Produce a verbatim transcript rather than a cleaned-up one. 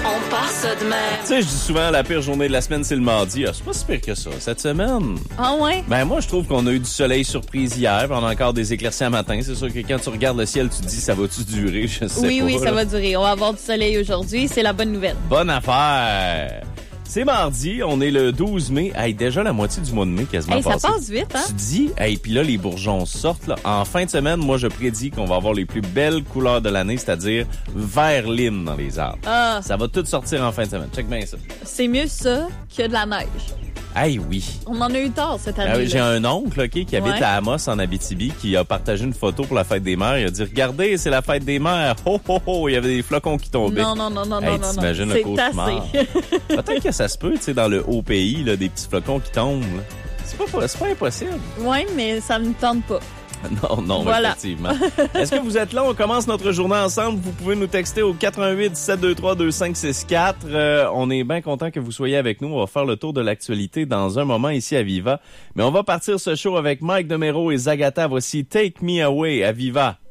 On part ça de même. Tu sais, je dis souvent, la pire journée de la semaine, c'est le mardi. Ah, c'est pas si pire que ça, cette semaine. Ah ouais? Ben moi, je trouve qu'on a eu du soleil surprise hier, puis on a encore des éclaircies à matin. C'est sûr que quand tu regardes le ciel, tu te dis, ça va-tu durer? Je sais Oui, pas. oui, ça là. va durer. On va avoir du soleil aujourd'hui. C'est la bonne nouvelle. Bonne affaire! C'est mardi, on est le douze mai. Hey, déjà la moitié du mois de mai quasiment Hey, ça passé. passe vite, hein? Tu dis, hey, puis là, les bourgeons sortent. Là. En fin de semaine, moi, je prédis qu'on va avoir les plus belles couleurs de l'année, c'est-à-dire vert lime dans les arbres. Ah, Ça va tout sortir en fin de semaine. Check bien ça. c'est mieux ça que de la neige. Hey, oui. On en a eu tard cette année. Ah oui, j'ai un oncle ok, qui habite Ouais. à Amos, en Abitibi, qui a partagé une photo pour la fête des mères. Il a dit, regardez, c'est la fête des mères. Ho, ho, ho. Il y avait des flocons qui tombaient. Non, non, non, non, Hey, non, non, non. t'imagines le C'est cauchemar. assez. Peut-être que ça se peut, tu sais, dans le haut pays, là, des petits flocons qui tombent. là. C'est pas, c'est pas impossible. Oui, mais ça me tente pas. Non, non, Voilà. effectivement. Est-ce que vous êtes là? On commence notre journée ensemble. Vous pouvez nous texter au quatre un huit, sept deux trois, deux cinq six quatre. Euh, on est bien content que vous soyez avec nous. On va faire le tour de l'actualité dans un moment ici à Viva. Mais on va partir ce show avec Mike Demero et Zagata. Voici Take Me Away à Viva.